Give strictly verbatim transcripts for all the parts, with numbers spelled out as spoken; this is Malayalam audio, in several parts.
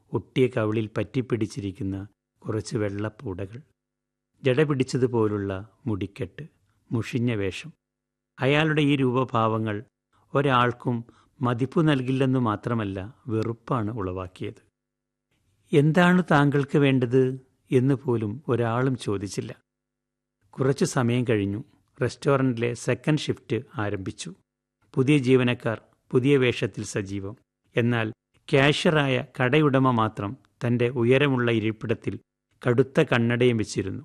ഒട്ടിയ കവിളിൽ പറ്റിപ്പിടിച്ചിരിക്കുന്ന കുറച്ച് വെള്ളപ്പൂടകൾ, ജട പിടിച്ചതുപോലുള്ള മുടിക്കെട്ട്, മുഷിഞ്ഞ വേഷം. അയാളുടെ ഈ രൂപഭാവങ്ങൾ ഒരാൾക്കും മതിപ്പു നൽകില്ലെന്നു മാത്രമല്ല, വെറുപ്പാണ് ഉളവാക്കിയത്. എന്താണ് താങ്കൾക്ക് വേണ്ടത് എന്ന് പോലും ഒരാളും ചോദിച്ചില്ല. കുറച്ചു സമയം കഴിഞ്ഞു. റെസ്റ്റോറൻറ്റിലെ സെക്കൻഡ് ഷിഫ്റ്റ് ആരംഭിച്ചു. പുതിയ ജീവനക്കാർ പുതിയ വേഷത്തിൽ സജീവം. എന്നാൽ ക്യാഷ്യറായ കടയുടമ മാത്രം തൻ്റെ ഉയരമുള്ള ഇരിപ്പിടത്തിൽ കടുത്ത കണ്ണടയും വെച്ചിരുന്നു.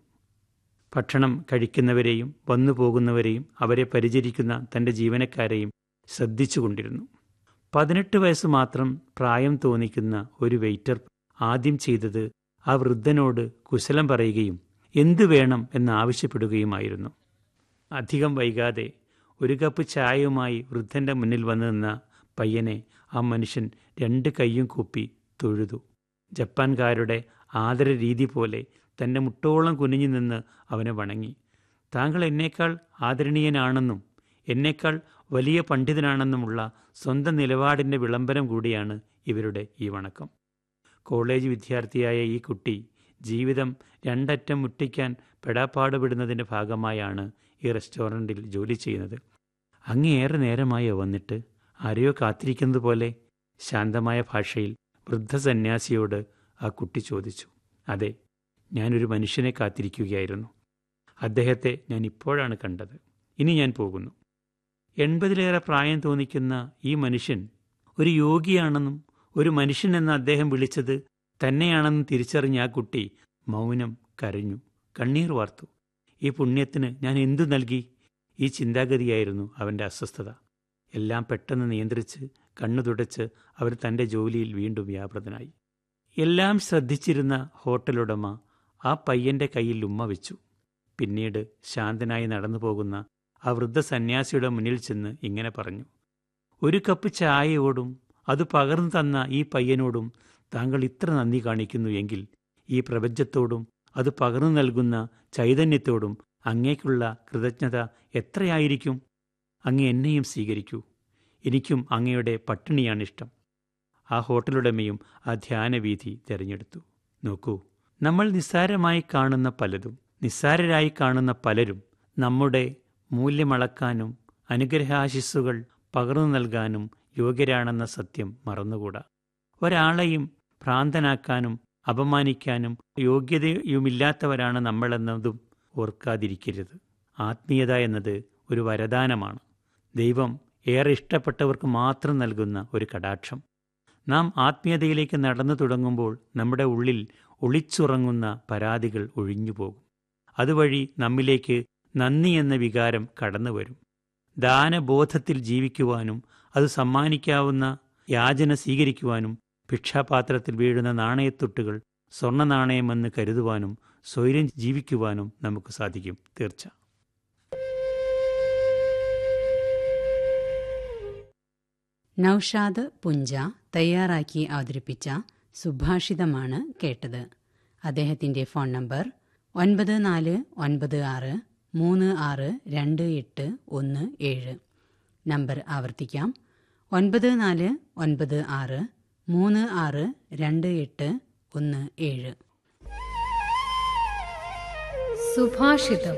ഭക്ഷണം കഴിക്കുന്നവരെയും വന്നു പോകുന്നവരെയും അവരെ പരിചരിക്കുന്ന തൻ്റെ ജീവനക്കാരെയും ശ്രദ്ധിച്ചുകൊണ്ടിരുന്നു. പതിനെട്ട് വയസ്സ് മാത്രം പ്രായം തോന്നിക്കുന്ന ഒരു വെയിറ്റർ ആദ്യം ചെയ്തത് ആ വൃദ്ധനോട് കുശലം പറയുകയും എന്തു വേണം എന്നാവശ്യപ്പെടുകയുമായിരുന്നു. അധികം വൈകാതെ ഒരു കപ്പ് ചായയുമായി വൃദ്ധൻ്റെ മുന്നിൽ വന്നു നിന്ന പയ്യനെ ആ മനുഷ്യൻ രണ്ട് കൈയും കൂപ്പി തൊഴുതു. ജപ്പാൻകാരുടെ ആദര രീതി പോലെ തൻ്റെ മുട്ടോളം കുനിഞ്ഞു നിന്ന് അവനെ വണങ്ങി. താങ്കൾ എന്നേക്കാൾ ആദരണീയനാണെന്നും എന്നേക്കാൾ വലിയ പണ്ഡിതനാണെന്നുമുള്ള സ്വന്തം നിലപാടിൻ്റെ വിളംബരം കൂടിയാണ് ഇവരുടെ ഈ വണക്കം. കോളേജ് വിദ്യാർത്ഥിയായ ഈ കുട്ടി ജീവിതം രണ്ടറ്റം മുട്ടിക്കാൻ പെടാപ്പാടുപെടുന്നതിൻ്റെ ഭാഗമായാണ് ഈ റെസ്റ്റോറൻറ്റിൽ ജോലി ചെയ്യുന്നത്. അങ്ങേയേറെ നേരമായോ വന്നിട്ട്? ആരെയോ കാത്തിരിക്കുന്നത് പോലെ ശാന്തമായ ഭാഷയിൽ വൃദ്ധസന്യാസിയോട് ആ കുട്ടി ചോദിച്ചു. അതെ, ഞാനൊരു മനുഷ്യനെ കാത്തിരിക്കുകയായിരുന്നു. അദ്ദേഹത്തെ ഞാൻ ഇപ്പോഴാണ് കണ്ടത്. ഇനി ഞാൻ പോകുന്നു. എൺപതിലേറെ പ്രായം തോന്നിക്കുന്ന ഈ മനുഷ്യൻ ഒരു യോഗിയാണെന്നും ഒരു മനുഷ്യനെന്ന് അദ്ദേഹം വിളിച്ചത് തന്നെയാണെന്നും തിരിച്ചറിഞ്ഞ ആ കുട്ടി മൗനം കരഞ്ഞു, കണ്ണീർ വാർത്തു. ഈ പുണ്യത്തിന് ഞാൻ എന്തു നൽകി? ഈ ചിന്താഗതിയായിരുന്നു അവൻ്റെ അസ്വസ്ഥത. എല്ലാം പെട്ടെന്ന് നിയന്ത്രിച്ച് കണ്ണു തുടച്ച് അവർ തൻ്റെ ജോലിയിൽ വീണ്ടും വ്യാപൃതനായി. എല്ലാം ശ്രദ്ധിച്ചിരുന്ന ഹോട്ടലുടമ ആ പയ്യൻ്റെ കയ്യിൽ ഉമ്മ വെച്ചു. പിന്നീട് ശാന്തനായി നടന്നു പോകുന്ന ആ വൃദ്ധ സന്യാസിയുടെ മുന്നിൽ ചെന്ന് ഇങ്ങനെ പറഞ്ഞു: ഒരു കപ്പ് ചായയോടും അത് പകർന്നു തന്ന ഈ പയ്യനോടും താങ്കൾ ഇത്ര നന്ദി കാണിക്കുന്നു എങ്കിൽ ഈ പ്രപഞ്ചത്തോടും അത് പകർന്നു നൽകുന്ന ചൈതന്യത്തോടും അങ്ങേക്കുള്ള കൃതജ്ഞത എത്രയായിരിക്കും? അങ്ങ് എന്നെയും സ്വീകരിക്കൂ. എനിക്കും അങ്ങയുടെ പട്ടിണിയാണിഷ്ടം. ആ ഹോട്ടലുടമയും ആ ധ്യാനവീഥി തിരഞ്ഞെടുത്തു. നോക്കൂ, നമ്മൾ നിസ്സാരമായി കാണുന്ന പലതും, നിസ്സാരരായി കാണുന്ന പലരും നമ്മുടെ മൂല്യമളക്കാനും അനുഗ്രഹാശിസ്സുകൾ പകർന്നു നൽകാനും യോഗ്യരാണെന്ന സത്യം മറന്നുകൂടാ. ഒരാളെയും ഭ്രാന്തനാക്കാനും അപമാനിക്കാനും യോഗ്യതയുമില്ലാത്തവരാണ് നമ്മളെന്നതും ഓർക്കാതിരിക്കരുത്. ആത്മീയത എന്നത് ഒരു വരദാനമാണ്. ദൈവം ഏറെ ഇഷ്ടപ്പെട്ടവർക്ക് മാത്രം നൽകുന്ന ഒരു കടാക്ഷം. നാം ആത്മീയതയിലേക്ക് നടന്നു തുടങ്ങുമ്പോൾ നമ്മുടെ ഉള്ളിൽ ഒളിച്ചുറങ്ങുന്ന പരാതികൾ ഒഴിഞ്ഞുപോകും. അതുവഴി നമ്മിലേക്ക് നന്ദി എന്ന വികാരം കടന്നു വരും. ദാനബോധത്തിൽ ജീവിക്കുവാനും അത് സമ്മാനിക്കാവുന്ന യാചന സ്വീകരിക്കുവാനും ഭിക്ഷാപാത്രത്തിൽ വീഴുന്ന നാണയത്തുട്ടുകൾ സ്വർണ്ണ നാണയമെന്ന് കരുതുവാനും സ്വൈര്യം ജീവിക്കുവാനും നമുക്ക് സാധിക്കും. തീർച്ച. നൌഷാദ് പുഞ്ച തയ്യാറാക്കി അവതരിപ്പിച്ച സുഭാഷിതമാണ് കേട്ടത്. അദ്ദേഹത്തിൻ്റെ ഫോൺ നമ്പർ ഒൻപത് നാല് ഒൻപത് ആറ് മൂന്ന് ആറ് രണ്ട് എട്ട് ഒന്ന് ഏഴ്. നമ്പർ ആവർത്തിക്കാം: ഒൻപത് നാല് ഒൻപത് ആറ് മൂന്ന് ആറ് രണ്ട് എട്ട് ഒന്ന് ഏഴ്. സുഭാഷിതം.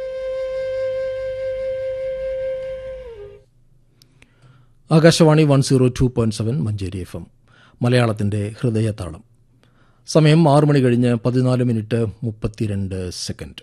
Akashvani one zero two point seven Manjeri F M, മലയാളത്തിൻ്റെ ഹൃദയതാളം. സമയം ആറു മണി കഴിഞ്ഞ് പതിനാല് മിനിറ്റ് മുപ്പത്തിരണ്ട് സെക്കൻഡ്.